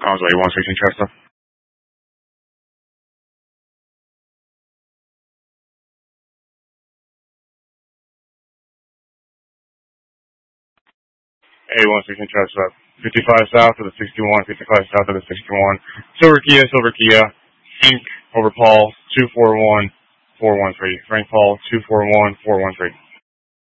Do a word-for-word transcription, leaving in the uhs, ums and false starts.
Causeway, one sixteen Chester. A one sixteen Chester. fifty-five south of the sixty-one, fifty-five south of the sixty-one. Silver Kia, Silver Kia. Frank over Paul, two four one, four one three. Frank Paul, two four one, four one three.